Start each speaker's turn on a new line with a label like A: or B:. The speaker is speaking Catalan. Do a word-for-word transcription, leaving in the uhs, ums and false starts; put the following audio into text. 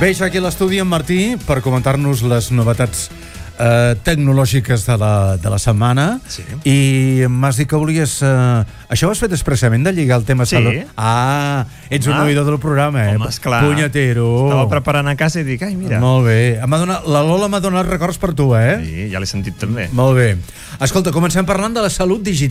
A: Veig aquí a l'estudi en Martí per comentar-nos les novetats eh, tecnològiques de la, de la setmana.
B: Sí.
A: I m'has dit que volies... Eh, això ho has fet expressament de lligar el tema
B: Sí.
A: salut? Ah, ets un
B: Ah.
A: oïdor del programa, eh?
B: Home, esclar.
A: Punyetero.
B: Estava preparant a casa i dic, ai, mira.
A: Molt bé. M'ha donat, la Lola m'ha donat records per tu, eh?
B: Sí, ja l'he sentit també.
A: Molt bé. Escolta, comencem parlant de la salut digital.